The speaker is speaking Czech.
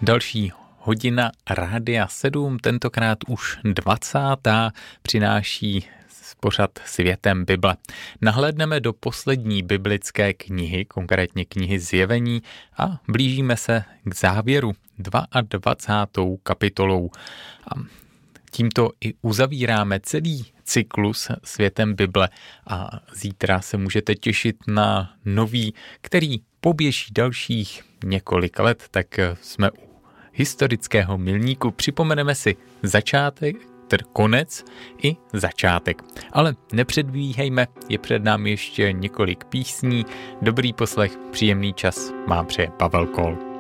Další hodina Rádia 7, tentokrát už 20. přináší pořad Světem Bible. Nahlédneme do poslední biblické knihy, konkrétně knihy Zjevení, a blížíme se k závěru 22. kapitolou. A tímto i uzavíráme celý cyklus Světem Bible a zítra se můžete těšit na nový, který poběží dalších několik let, tak jsme u historického milníku. Připomeneme si začátek, konec i začátek. Ale nepředbíhejme, je před námi ještě několik písní. Dobrý poslech, příjemný čas, má přeje Pavel Kol.